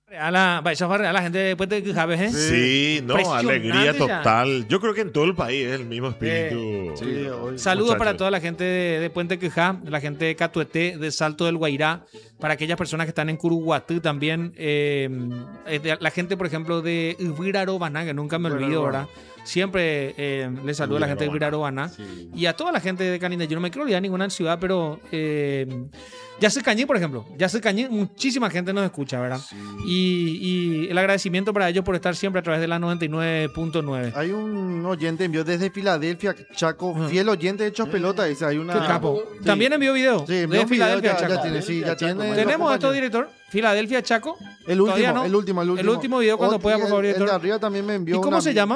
Esa fue real, la gente de Puente de Quijabes, ¿eh? Sí, no, Impresionante alegría ya. total. Yo creo que en todo el país es el mismo espíritu. Sí, hoy. Saludos para Muchachos. toda la gente de Puente Quijá, la gente de Catueté, de Salto del Guairá, para aquellas personas que están en Curuguatú también. La gente, por ejemplo, de Ubirarobaná, que nunca me olvido, ¿verdad? Siempre les saludo a la gente de Ubirarobaná. Sí. Y a toda la gente de Canindé. Yo no me quiero olvidar ninguna ciudad, pero Yacycañí, por ejemplo. Yacycañí, muchísima gente nos escucha, ¿verdad? Sí. Y el agradecimiento para ellos por estar siempre a través de la 99.9. Hay un oyente envió desde Filadelfia, Chaco, Ajá. fiel oyente de Hechos Pelota, dice, hay una... Qué capo. Sí. También envió video. Sí, envió de un video, Filadelfia, ya Chaco. tiene, sí, ya tiene. Tenemos esto, director. Filadelfia, Chaco. El Todavía último, no. el último. El último video cuando Otro, pueda, por favor, el de director. arriba también me envió ¿Y cómo una- se llama?